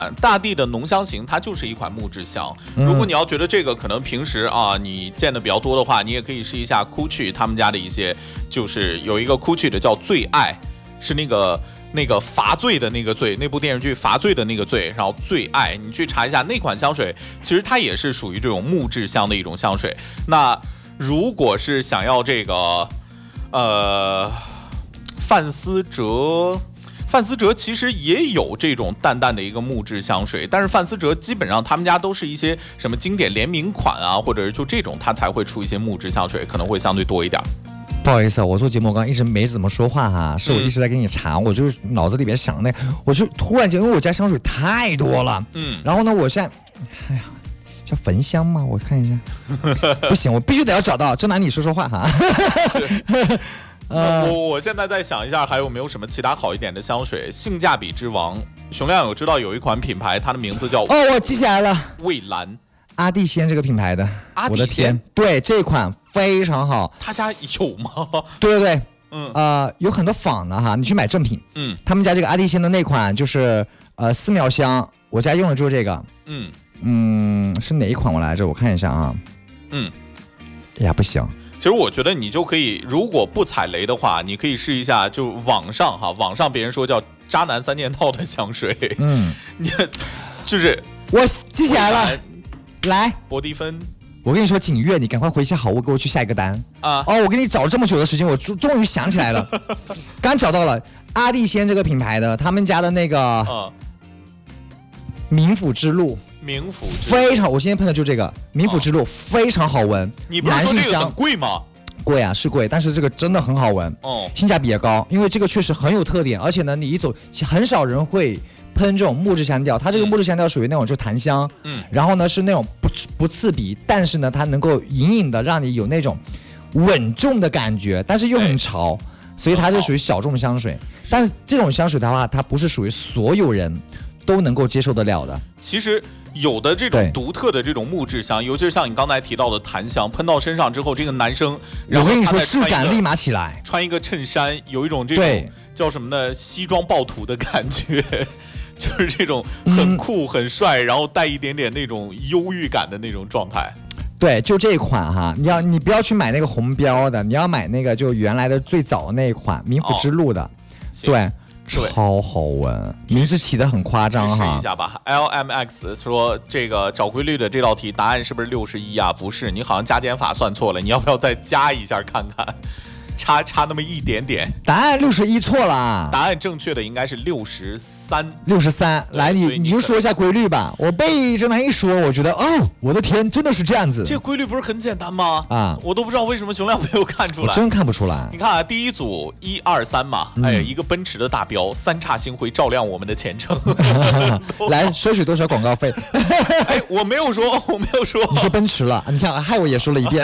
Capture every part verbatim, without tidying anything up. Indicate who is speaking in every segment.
Speaker 1: 大地的浓香型它就是一款木质香。如果你要觉得这个可能平时啊你见的比较多的话，你也可以试一下 Gucci 他们家的一些，就是有一个 Gucci 的叫最爱，是那个那个罚醉的那个醉，那部电视剧罚醉的那个醉，然后最爱，你去查一下那款香水，其实它也是属于这种木质香的一种香水。那如果是想要这个呃范思哲。范思哲其实也有这种淡淡的一个木质香水，但是范思哲基本上他们家都是一些什么经典联名款啊，或者是就这种他才会出一些木质香水，可能会相对多一点。
Speaker 2: 不好意思啊，我做节目我刚刚一直没怎么说话哈，是我一直在给你查，嗯、我就是脑子里边想那，我就突然间，因为我家香水太多了，嗯，然后呢，我现在，哎呀。叫焚香吗？我看一下，不行，我必须得要找到。正南，你说说话哈。
Speaker 1: 呃，我我现在在想一下，还有没有什么其他好一点的香水？性价比之王，熊亮有知道有一款品牌，它的名字叫
Speaker 2: 哦，我记起来了，
Speaker 1: 蔚蓝，
Speaker 2: 阿蒂仙这个品牌的。
Speaker 1: 阿蒂仙，
Speaker 2: 我的天，对，这款非常好。
Speaker 1: 他家有吗？
Speaker 2: 对对对，嗯，呃，有很多仿的哈，你去买正品。嗯，他们家这个阿蒂仙的那款就是呃寺庙香，我家用的就是这个。嗯。嗯，是哪一款我来着？我看一下啊。嗯，哎呀，不行。
Speaker 1: 其实我觉得你就可以，如果不踩雷的话，你可以试一下，就网上哈，网上别人说叫“渣男三件套”的香水。嗯，你就是
Speaker 2: 我记起来了，来，
Speaker 1: 博蒂芬。
Speaker 2: 我跟你说，景月，你赶快回一下好物，给我去下一个单啊！哦，我给你找了这么久的时间，我终终于想起来了，刚找到了阿蒂仙这个品牌的，他们家的那个啊，冥府之路。
Speaker 1: 冥府
Speaker 2: 非常，我今天喷的就这个冥府之路，非常好闻。
Speaker 1: 你不是说这个很贵吗？
Speaker 2: 贵啊，是贵，但是这个真的很好闻，哦，性价比也高，因为这个确实很有特点，而且呢，你一走，很少人会喷这种木质香调，它这个木质香调属于那种就檀香，嗯，然后呢是那种不不刺鼻，但是呢它能够隐隐的让你有那种稳重的感觉，但是又很潮，所以它是属于小众香水。但是这种香水的话，它不是属于所有人都能够接受得了的。
Speaker 1: 其实有的这种独特的这种木质香，尤其是像你刚才提到的檀香，喷到身上之后，这个男生，
Speaker 2: 我跟你说，质感立马起来，
Speaker 1: 穿一个衬衫，有一种这种叫什么呢？西装暴徒的感觉，就是这种很酷、很帅，然后带一点点那种忧郁感的那种状态。
Speaker 2: 对，就这一款哈，你要你不要去买那个红标的，你要买那个就原来的最早的那一款冥府之路的，哦、对。超好闻，名字起得很夸张哈。
Speaker 1: 试一下吧。L M X 说这个找规律的这道题答案是不是六十一啊？不是，你好像加减法算错了，你要不要再加一下看看？差差那么一点点。
Speaker 2: 答案六十一错了，
Speaker 1: 答案正确的应该是六十三。
Speaker 2: 六十三，来你你就说一下规律吧。我被正南一说，我觉得哦，我的天，真的是这样子。
Speaker 1: 这个规律不是很简单吗？啊，我都不知道为什么熊亮没有看出来。
Speaker 2: 我真看不出来。
Speaker 1: 你看啊，第一组一二三嘛，嗯、哎，一个奔驰的大标，三叉星辉照亮我们的前程。
Speaker 2: 来，收取多少广告费？
Speaker 1: 哎，我没有说，我没有说。
Speaker 2: 你说奔驰了，你看，害我也说了一遍。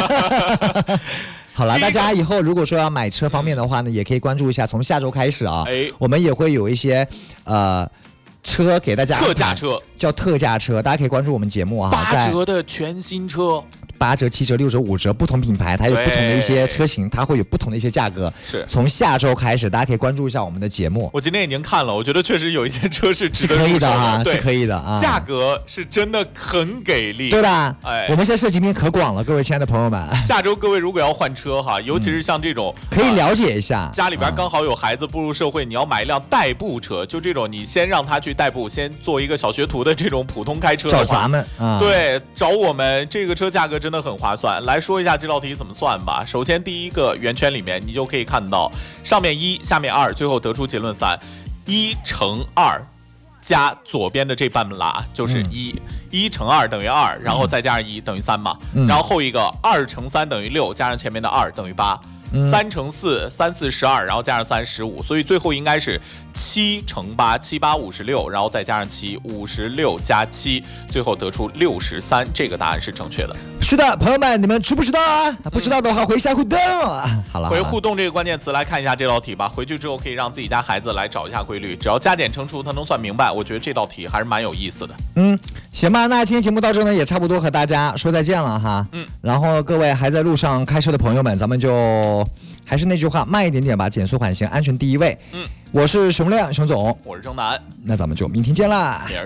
Speaker 2: 好了，大家以后如果说要买车方面的话呢，也可以关注一下，从下周开始啊，哎、我们也会有一些呃车给大家
Speaker 1: 特价车，
Speaker 2: 叫特价车，大家可以关注我们节目啊，
Speaker 1: 八折的全新车。
Speaker 2: 八折、七折、六折、五折，不同品牌它有不同的一些车型，它会有不同的一些价格。
Speaker 1: 是，
Speaker 2: 从下周开始，大家可以关注一下我们的节目。
Speaker 1: 我今天已经看了，我觉得确实有一些车是值得
Speaker 2: 是可以的啊，是可以的啊，
Speaker 1: 价格是真的很给力，
Speaker 2: 对吧？哎，我们现在涉及面可广了，各位亲爱的朋友们。
Speaker 1: 下周各位如果要换车哈，尤其是像这种、
Speaker 2: 嗯、可以了解一下，
Speaker 1: 呃、家里边刚好有孩子步入社会，你要买一辆代步车，就这种你先让他去代步，先做一个小学徒的这种普通开车的话，
Speaker 2: 找咱们啊，
Speaker 1: 对，找我们这个车价格真的很划算。来说一下这道题怎么算吧。首先第一个圆圈里面你就可以看到上面一下面二，最后得出结论三，一乘二加左边的这半拉就是一、嗯、一乘二等于二，然后再加上一等于三嘛、嗯、然后后一个二乘三等于六，加上前面的二等于八，三乘四，三四十二，然后加上三十五，所以最后应该是七乘八，七八五十六，然后再加上七，五十六加七，最后得出六十三，这个答案是正确的。
Speaker 2: 是的，朋友们，你们知不知道啊？不知道的话，回下互动。嗯、好了，
Speaker 1: 回互动这个关键词来看一下这道题吧。回去之后可以让自己家孩子来找一下规律，只要加减乘除他能算明白，我觉得这道题还是蛮有意思的。
Speaker 2: 嗯，行吧，那今天节目到这呢，也差不多和大家说再见了哈。嗯，然后各位还在路上开车的朋友们，咱们就还是那句话，慢一点点吧，减速缓行，安全第一位。嗯，我是熊亮熊总，
Speaker 1: 我是郑楠，
Speaker 2: 那咱们就明天见啦。